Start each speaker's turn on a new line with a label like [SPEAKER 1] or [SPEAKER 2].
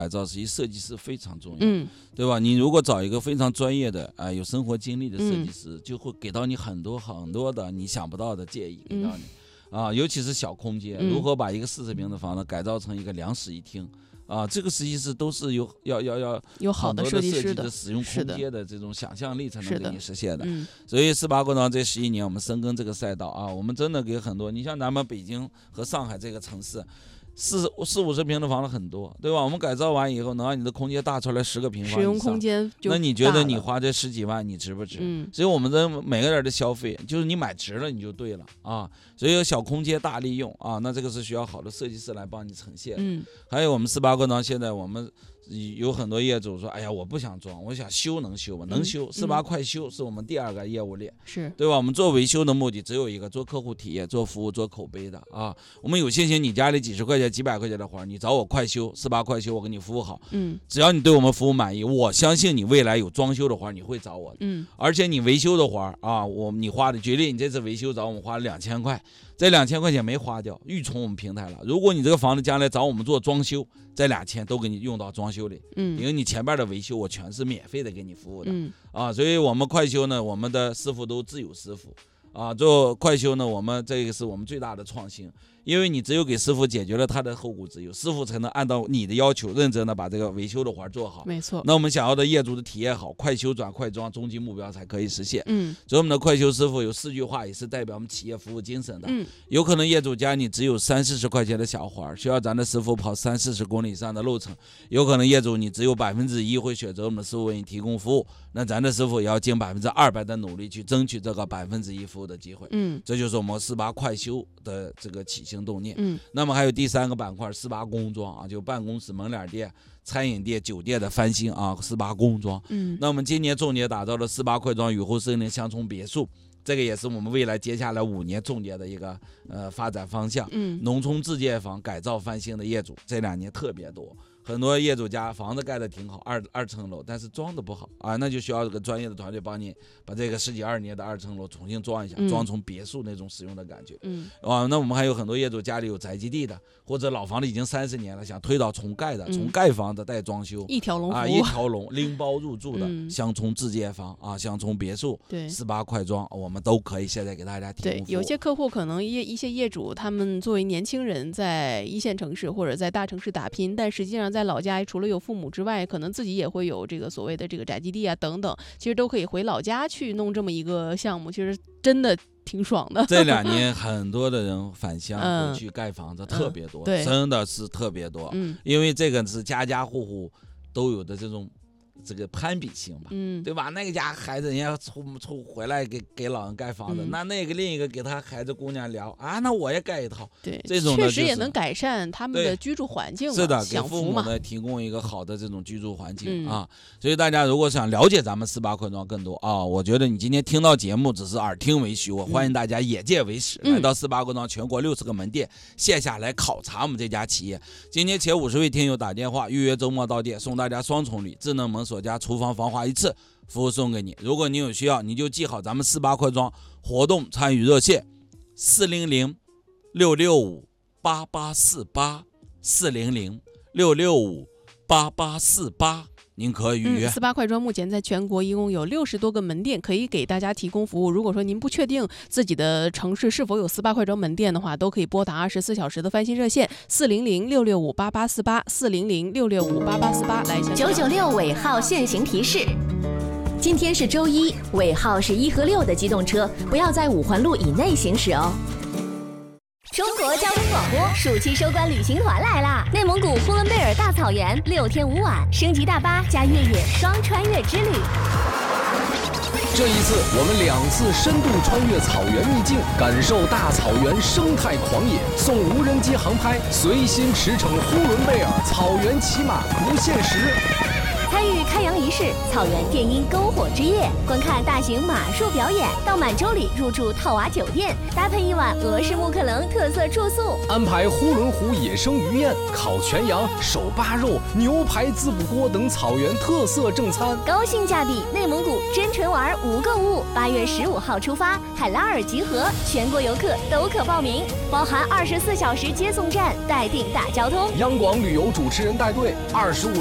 [SPEAKER 1] 改造，实际设计师非常重要，对吧？你如果找一个非常专业的有生活经历的设计师，就会给到你很多很多的你想不到的建议给到你，尤其是小空间，如何把一个40平的房子改造成一个2室1厅。这个实际是都是有
[SPEAKER 2] 好的设计师的
[SPEAKER 1] 使用空间的这种想象力才能给你实现的。所以18扩张这11年，我们深耕这个赛道我们真的给很多，你像咱们北京和上海这个城市，40-50平的房子很多，对吧？我们改造完以后，能让你的空间大出来10个平方以上，
[SPEAKER 2] 使用空间就大了。
[SPEAKER 1] 那你觉得你花这10几万，你值不值？所以我们的每个人的消费，就是你买值了，你就对了所以小空间大利用那这个是需要好的设计师来帮你呈现。还有我们18扩张，现在我们有很多业主说，哎呀，我不想装，我想修能修吗？能修，18快修是我们第2个业务链，
[SPEAKER 2] 是
[SPEAKER 1] 对吧？我们做维修的目的只有一个，做客户体验、做服务、做口碑的我们有信心，你家里几十块钱、几百块钱的活，你找我快修，18快修，我给你服务好。只要你对我们服务满意，我相信你未来有装修的活你会找我的。而且你维修的活你花的，举例你这次维修找我们花了2000块。这2000块钱没花掉，预从我们平台了。如果你这个房子将来找我们做装修，这2000都给你用到装修里，因为你前边的维修我全是免费的给你服务的，所以我们快修呢，我们的师傅都自有师傅做快修呢，我们这个是我们最大的创新，因为你只有给师傅解决了他的后顾之忧，师傅才能按照你的要求认真的把这个维修的活做好。
[SPEAKER 2] 没错。
[SPEAKER 1] 那我们想要的业主的体验好，快修转快装，终极目标才可以实现。所以我们的快修师傅有4句话，也是代表我们企业服务精神的。有可能业主家里只有30-40块钱的小活，需要咱的师傅跑30-40公里以上的路程；有可能业主你只有1%会选择我们的师傅为你提供服务，那咱的师傅也要尽200%的努力去争取这个1%服务的机会。这就是我们18快修的这个起心动念。那么还有第3个板块18工装就办公室、门脸店、餐饮店、酒店的翻新18工装。那我们今年重点打造了18快装雨后森林乡村别墅，这个也是我们未来接下来5年重点的一个发展方向。农村自建房改造翻新的业主这2年特别多，很多业主家房子盖得挺好，二层楼，但是装得不好那就需要这个专业的团队帮你把这个10几20年的2层楼重新装一下，装成别墅那种使用的感觉。那我们还有很多业主家里有宅基地的，或者老房子已经30年了，想推倒重盖的，从盖房子带装修，
[SPEAKER 2] 一条龙服务
[SPEAKER 1] 一条龙拎包入住的乡村自建房乡村别墅，18快装，我们都可以现在给大家提供服务。
[SPEAKER 2] 对，有些客户可能一些业主，他们作为年轻人在1线城市或者在大城市打拼，但实际上在老家除了有父母之外，可能自己也会有这个所谓的这个宅基地等等，其实都可以回老家去弄这么一个项目，其实真的挺爽的。
[SPEAKER 1] 这2年很多的人返乡回去盖房子特别多，真的是特别多，因为这个是家家户户都有的这个攀比性吧，对吧？那个家孩子人家出回来给老人盖房子，那个另一个给他孩子姑娘聊那我也盖一套，
[SPEAKER 2] 对，
[SPEAKER 1] 这种
[SPEAKER 2] 确实也能改善他们的居住环境，
[SPEAKER 1] 是的，给父母呢提供一个好的这种居住环境所以大家如果想了解咱们18快装更多我觉得你今天听到节目只是耳听为虚，我欢迎大家眼见为实，来到18快装全国60个门店线下来考察我们这家企业。今天前50位听友打电话预约周末到店，送大家双重礼，智能门锁加厨房防滑1次服务送给你。如果你有需要，你就记好咱们18快装活动参与热线400-665-8848 400-665-8848，您可预约。
[SPEAKER 2] 18快装目前在全国一共有60多个门店可以给大家提供服务。如果说您不确定自己的城市是否有18快装门店的话，都可以拨打24小时的翻新热线400-665-8848 400-665-8848来
[SPEAKER 3] 996尾号限行提示。今天是周一，尾号是1和6的机动车不要在5环路以内行驶哦。中国交通广播暑期收官旅行团来啦！内蒙古呼伦贝尔大草原6天5晚，升级大巴加越野双穿越之旅。
[SPEAKER 4] 这一次我们2次深度穿越草原秘境，感受大草原生态狂野，送无人机航拍，随心驰骋呼伦贝尔草原骑马不限时。
[SPEAKER 3] 参与开阳仪式，草原电音篝火之夜，观看大型马术表演，到满洲里入住套娃酒店，搭配一晚俄式木克棱特色住宿，
[SPEAKER 4] 安排呼伦湖野生鱼宴、烤全羊、手扒肉、牛排滋补锅等草原特色正餐，
[SPEAKER 3] 高性价比内蒙古真纯玩无购物。8月15号出发，海拉尔集合，全国游客都可报名，包含24小时接送站，待定大交通。
[SPEAKER 4] 央广旅游主持人带队，25